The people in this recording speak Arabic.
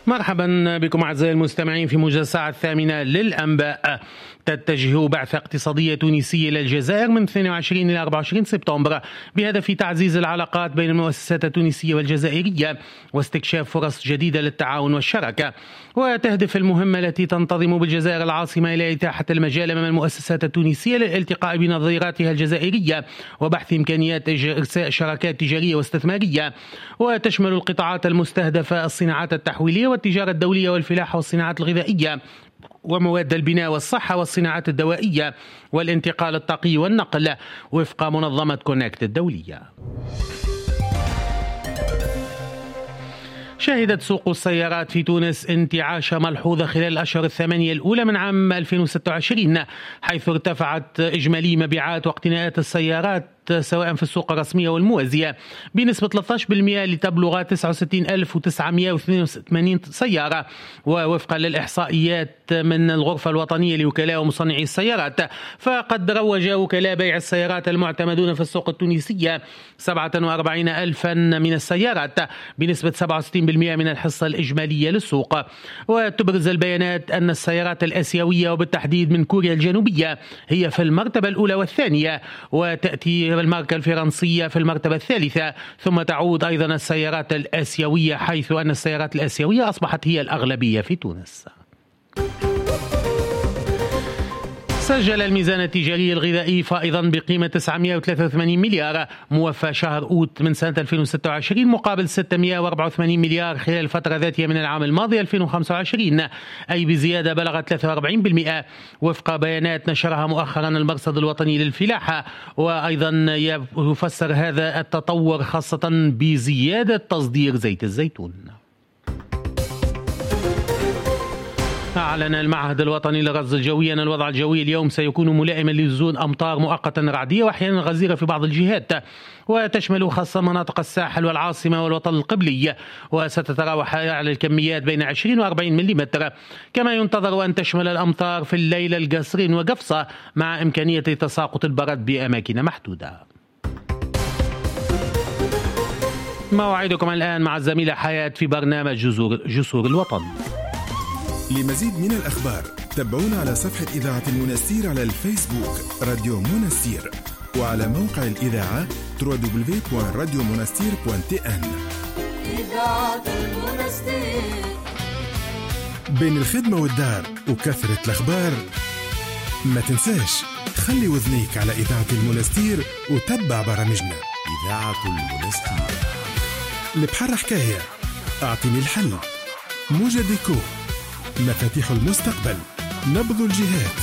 مرحبا بكم أعزائي المستمعين في موجز الساعة 8 للأنباء. تتجه بعثة اقتصادية تونسية إلى الجزائر من 22 إلى 24 سبتمبر بهدف تعزيز العلاقات بين المؤسسات التونسية والجزائرية واستكشاف فرص جديدة للتعاون والشراكة. وتهدف المهمة التي تنتظم بالجزائر العاصمة إلى إتاحة المجال أمام المؤسسات التونسية للالتقاء بنظيراتها الجزائرية وبحث إمكانيات إرساء شراكات تجارية واستثمارية. وتشمل القطاعات المستهدفة الصناعات التحويلية والتجارة الدولية والفلاحة والصناعات الغذائية ومواد البناء والصحة والصناعات الدوائية والانتقال الطاقي والنقل وفق منظمة كونكت الدولية. شهدت سوق السيارات في تونس انتعاشة ملحوظة خلال الأشهر الثمانية الأولى من عام 2026، حيث ارتفعت إجمالي مبيعات واقتناءات السيارات سواء في السوق الرسمية والموازية بنسبة 13% لتبلغ 69982 سيارة، ووفقا للإحصائيات من الغرفة الوطنية لوكلاء ومصنعي السيارات. فقد روج وكلاء بيع السيارات المعتمدون في السوق التونسية 47,000 من السيارات بنسبة 67% من الحصة الإجمالية للسوق. وتبرز البيانات أن السيارات الآسيوية وبالتحديد من كوريا الجنوبية هي في المرتبة الأولى والثانية، وتأتي الماركة الفرنسية في المرتبة الثالثة، ثم تعود أيضا السيارات الآسيوية، حيث أن السيارات الآسيوية أصبحت هي الأغلبية في تونس. سجل الميزان التجاري الغذائي فائضا بقيمة 983 مليار موفى شهر أوت من سنة 2026 مقابل 684 مليار خلال الفترة ذاتها من العام الماضي 2025، أي بزيادة بلغت 43% وفق بيانات نشرها مؤخرا المرصد الوطني للفلاحة. وأيضا يفسر هذا التطور خاصة بزيادة تصدير زيت الزيتون. أعلن المعهد الوطني للرصد الجوي أن الوضع الجوي اليوم سيكون ملائما لنزول أمطار مؤقتا رعدية وأحيانا غزيرة في بعض الجهات، وتشمل خاصة مناطق الساحل والعاصمة والوطن القبلي، وستتراوح على الكميات بين 20 و40 ملم. كما ينتظر أن تشمل الأمطار في الليل القصرين وقفصة مع إمكانية تساقط البرد بأماكن محدودة. موعدكم الآن مع الزميلة حياة في برنامج جسور الوطن. لمزيد من الأخبار تابعونا على صفحة إذاعة المنستير على الفيسبوك راديو منستير، وعلى موقع الإذاعة www.radiomonastir.tn. إذاعة المنستير. بين الخدمة والدار وكثرة الأخبار ما تنساش خلي وذنيك على إذاعة المنستير وتبع برامجنا. إذاعة المنستير. البحر حكاية، أعطيني الحل، موجة ديكو، مفاتيح المستقبل، نبض الجهات.